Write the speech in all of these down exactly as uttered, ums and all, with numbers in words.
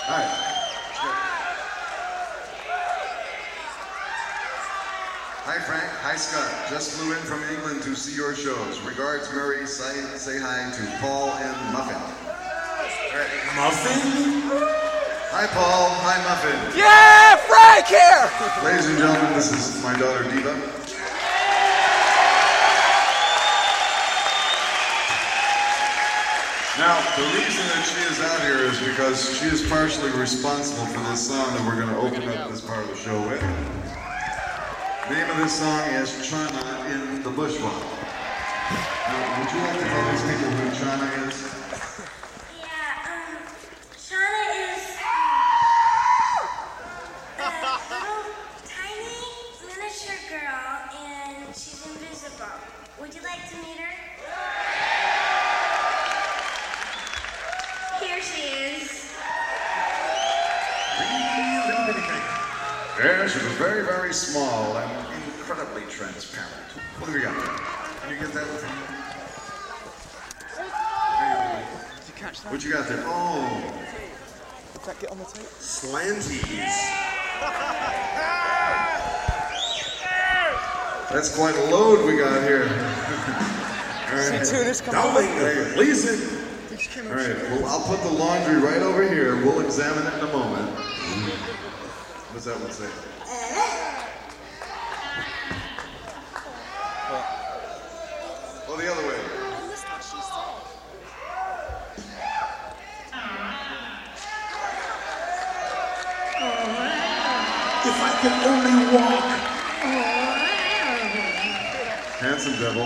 Hi. Hi, Frank. Hi, Scott. Just flew in from England to see your shows. Regards, Murray. Say, say hi to Paul and Muffin. Right. Muffin? Hi, Paul. Hi, Muffin. Yeah, Frank here! Ladies and gentlemen, this is my daughter, Diva. Now, the reason that she is out here is because she is partially responsible for this song that we're going to open up this part of the show with. The name of this song is Chana in the Bushwalk. Now, would you like to tell these people who Chana is? Yeah, um, Chana is a little tiny miniature girl, and she's invisible. Would you like to meet her? Here she is. Yeah, she was very, very small and incredibly transparent. What have we got there? Can you get that? Did you catch that? What you got there? Oh. Did that get on the tape? Slanties. That's quite a load we got here. All right. See two of this coming. Darling, listen. All right, well, I'll put the laundry right over here. We'll examine it in a moment. What does that one say? Oh, the other way. If I could only walk. Handsome devil.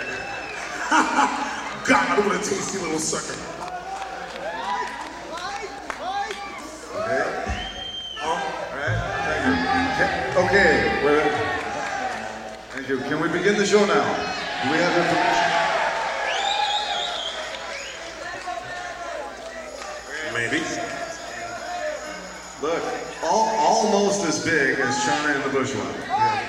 God, what a tasty little sucker. Okay. All right. Thank you. Okay. We're, thank you. Can we begin the show now? Do we have information? Maybe. Look, all, almost as big as Chana in the Bushwalk. Yeah.